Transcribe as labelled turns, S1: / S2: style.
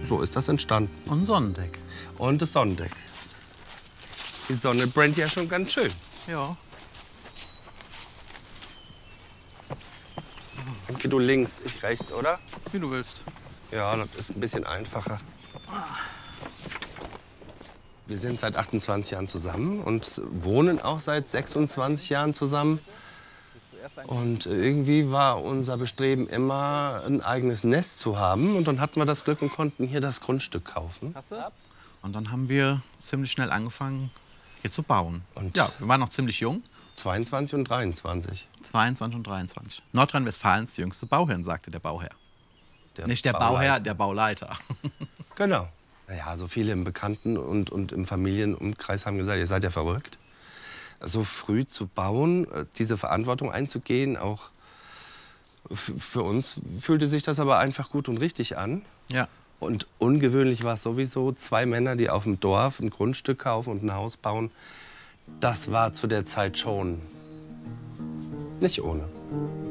S1: so ist das entstanden.
S2: Und ein Sonnendeck.
S1: Und das Sonnendeck. Die Sonne brennt ja schon ganz schön.
S2: Ja.
S1: Dann geh du links, ich rechts, oder?
S2: Wie du willst.
S1: Ja, das ist ein bisschen einfacher. Wir sind seit 28 Jahren zusammen und wohnen auch seit 26 Jahren zusammen. Und irgendwie war unser Bestreben immer, ein eigenes Nest zu haben. Und dann hatten wir das Glück und konnten hier das Grundstück kaufen.
S2: Und dann haben wir ziemlich schnell angefangen, hier zu bauen.
S1: Und
S2: ja, wir waren noch ziemlich jung.
S1: 22 und 23.
S2: 22 und 23. Nordrhein-Westfalens jüngste Bauherrn, sagte der Bauherr. Nicht der Bauherr, der Bauleiter.
S1: Genau. Naja, so viele im Bekannten- und im Familienumkreis haben gesagt, ihr seid ja verrückt. So früh zu bauen, diese Verantwortung einzugehen, auch für uns fühlte sich das aber einfach gut und richtig an.
S2: Ja.
S1: Und ungewöhnlich war es sowieso, 2 Männer, die auf dem Dorf ein Grundstück kaufen und ein Haus bauen. Das war zu der Zeit schon nicht ohne.